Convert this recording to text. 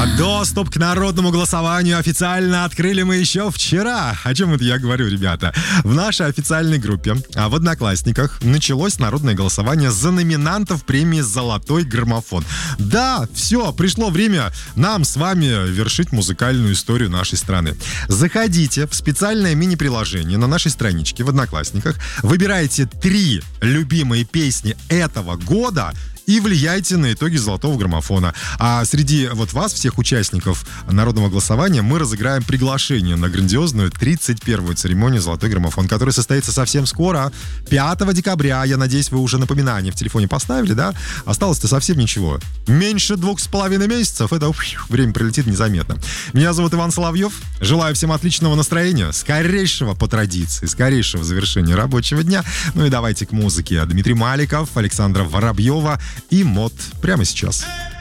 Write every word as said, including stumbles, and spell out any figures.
Доступ к народному голосованию официально открыли мы еще вчера. О чем это я говорю, ребята? В нашей официальной группе а в Одноклассниках началось народное голосование за номинантов премии «Золотой граммофон». Да, все, пришло время нам с вами вершить музыкальную историю нашей страны. Заходите в специальное мини-приложение на нашей страничке в Одноклассниках, выбирайте три любимые песни этого года и влияйте на итоги «Золотого граммофона». А среди вот вас, всех участников народного голосования, мы разыграем приглашение на грандиозную тридцать первую церемонию «Золотой граммофон», которая состоится совсем скоро, пятого декабря. Я надеюсь, вы уже напоминание в телефоне поставили, да? Осталось-то совсем ничего. Меньше двух с половиной месяцев. Это ух, время пролетит незаметно. Меня зовут Иван Соловьев. Желаю всем отличного настроения, скорейшего по традиции, скорейшего завершения рабочего дня. Ну и давайте к музыке. Дмитрий Маликов, Александра Воробьева и МОД прямо сейчас.